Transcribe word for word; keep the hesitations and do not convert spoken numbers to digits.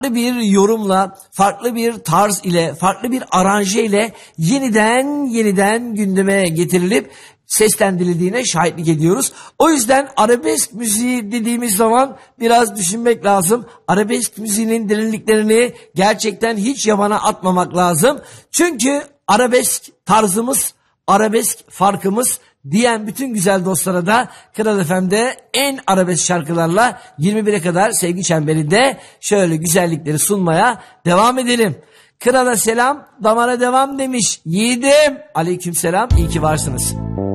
farklı bir yorumla, farklı bir tarz ile, farklı bir aranje ile yeniden yeniden gündeme getirilip seslendirildiğine şahitlik ediyoruz. O yüzden arabesk müziği dediğimiz zaman biraz düşünmek lazım. Arabesk müziğinin derinliklerini gerçekten hiç yabana atmamak lazım. Çünkü arabesk tarzımız, arabesk farkımız diyen bütün güzel dostlara da Kral F M'de en arabesk şarkılarla yirmi bire kadar sevgi çemberinde şöyle güzellikleri sunmaya devam edelim. Krala selam, damara devam demiş yiğidim. Aleykümselam, iyi ki varsınız.